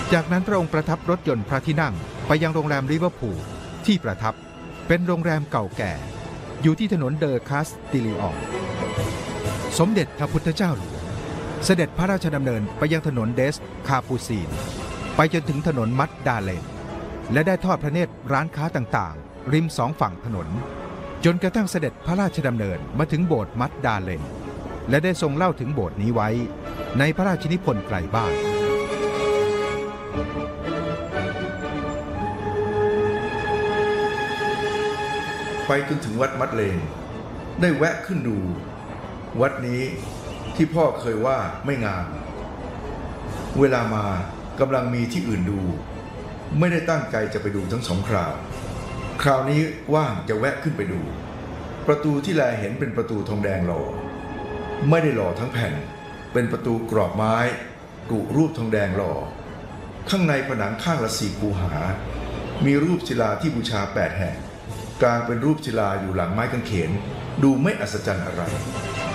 จากนั้นพระองค์ประทับรถยนต์พระที่นั่งไปยังโรงแรมลิเวอร์พูลที่ประทับเป็นโรงแรมเก่าแก่อยู่ที่ถนนเดอคาสติลิอองสมเด็จพระพุทธเจ้าหลวงเสด็จพระราชดำเนินไปยังถนนเดสคาปูซีนไปจนถึงถนนมัดดาเลนและได้ทอดพระเนตรร้านค้าต่างๆริมสองฝั่งถนนจนกระทั่งเสด็จพระราชดำเนินมาถึงโบสถ์มัดดาเลนและได้ทรงเล่าถึงโบสถ์นี้ไว้ในพระราชนิพนธ์ไกลบ้านไปจนถึงวัดมัดเลนได้แวะขึ้นดูวัดนี้ที่พ่อเคยว่าไม่งามเวลามากำลังมีที่อื่นดูไม่ได้ตั้งใจจะไปดูทั้งสองคราวนี้ว่างจะแวะขึ้นไปดูประตูที่แลเห็นเป็นประตูทองแดงหล่อไม่ได้หล่อทั้งแผ่นเป็นประตูกรอบไม้กุรูปทองแดงหล่อข้างในผนังข้างละ4 คูหามีรูปศิลาที่บูชา8 แห่งกลางเป็นรูปศิลาอยู่หลังไม้กางเขนดูไม่อัศจรรย์อะไร